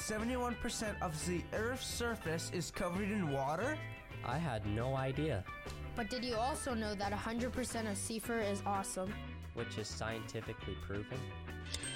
71% of the Earth's surface is covered in water? I had no idea. But did you also know that 100% of sea fur is awesome? Which is scientifically proven?